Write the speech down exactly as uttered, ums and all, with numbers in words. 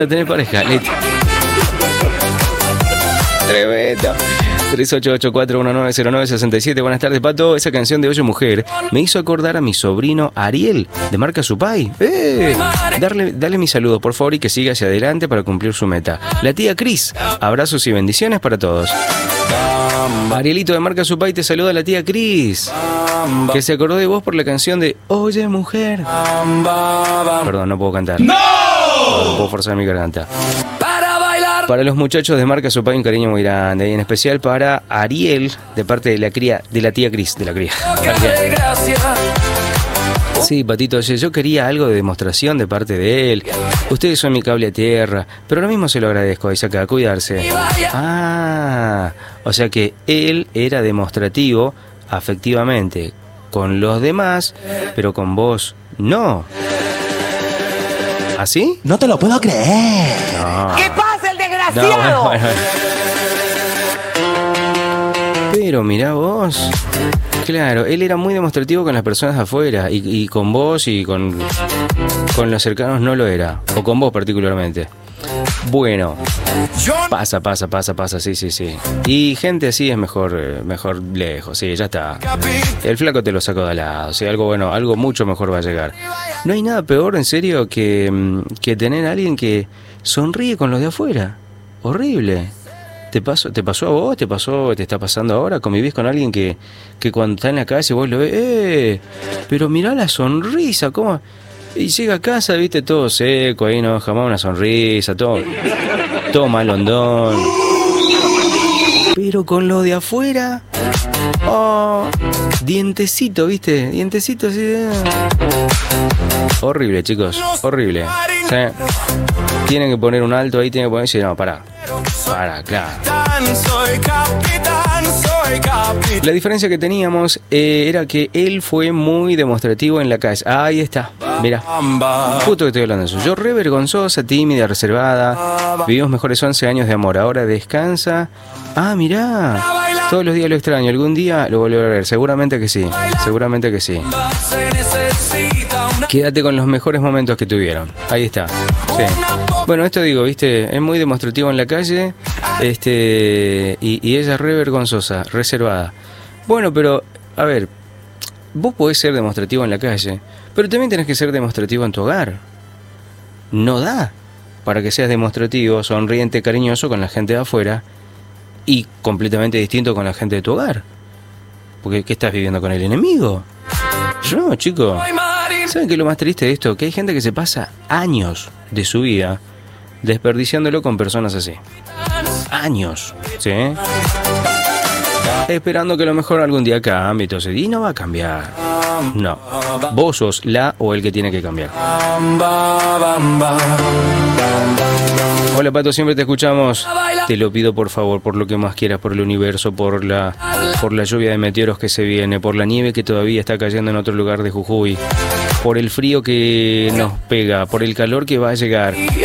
Tener pareja, listo. Tremendo. tres ocho ocho cuatro uno nueve cero nueve seis siete. Buenas tardes, Pato. Esa canción de Oye Mujer me hizo acordar a mi sobrino Ariel, de marca Supay. ¡Eh! Darle, dale mi saludo, por favor, y que siga hacia adelante para cumplir su meta. La tía Cris. Abrazos y bendiciones para todos. Arielito de marca Supay, te saluda la tía Cris, que se acordó de vos por la canción de Oye Mujer. Perdón, no puedo cantar. ¡No! No puedo forzar mi garganta. Para los muchachos de marca Supay, un cariño muy grande, y en especial para Ariel, de parte de la cría, de la tía Cris, de la cría. Sí, Patito, yo quería algo de demostración de parte de él. Ustedes son mi cable a tierra, pero lo mismo se lo agradezco a Isaac, a cuidarse. Ah, o sea que él era demostrativo, afectivamente, con los demás, pero con vos no. ¿Así? No te lo puedo creer. No. ¿Qué pasa, el desgraciado? No, bueno, bueno. Pero mirá vos. Claro, él era muy demostrativo con las personas de afuera, y, y con vos y con, con los cercanos no lo era. O con vos particularmente. Bueno, pasa, pasa, pasa, pasa, sí, sí, sí. Y gente así es mejor, mejor lejos, sí, ya está. El flaco te lo sacó de al lado, sí, algo bueno, algo mucho mejor va a llegar. No hay nada peor, en serio, que, que tener a alguien que sonríe con los de afuera. Horrible. ¿Te pasó, ¿Te pasó a vos? ¿Te pasó, te está pasando ahora? ¿Convivís con alguien que, que cuando está en la calle vos lo ves? ¡Eh! Pero mirá la sonrisa, ¿cómo? Y llega a casa, viste, todo seco, ahí no, jamás una sonrisa, todo, todo malondón. Pero con lo de afuera, oh, dientecito, viste, dientecito así de... Horrible, chicos, horrible. ¿Sí? Tienen que poner un alto ahí, tienen que poner... Sí, no, pará, pará, claro. La diferencia que teníamos eh, era que él fue muy demostrativo en la calle. Ahí está, mira, justo que estoy hablando de eso. Yo re vergonzosa, tímida, reservada. Vivimos mejores once años de amor. Ahora descansa. Ah, mirá, todos los días lo extraño. Algún día lo volveré a ver. Seguramente que sí, seguramente que sí. Quédate con los mejores momentos que tuvieron. Ahí está, sí. Bueno, esto digo, viste, es muy demostrativo en la calle, este, y, y ella es re vergonzosa, reservada. Bueno, pero, a ver, vos podés ser demostrativo en la calle, pero también tenés que ser demostrativo en tu hogar. No da para que seas demostrativo, sonriente, cariñoso con la gente de afuera y completamente distinto con la gente de tu hogar. Porque, ¿qué estás viviendo con el enemigo? No, chico. ¿Saben qué es lo más triste de esto? Que hay gente que se pasa años de su vida desperdiciándolo con personas así. Años, ¿sí? Esperando que a lo mejor algún día cambie, entonces, y no va a cambiar. No. Vos sos la o el que tiene que cambiar. Hola, Pato, siempre te escuchamos. Te lo pido por favor, por lo que más quieras, por el universo, por la, por la lluvia de meteoros que se viene, por la nieve que todavía está cayendo en otro lugar de Jujuy, por el frío que nos pega, por el calor que va a llegar.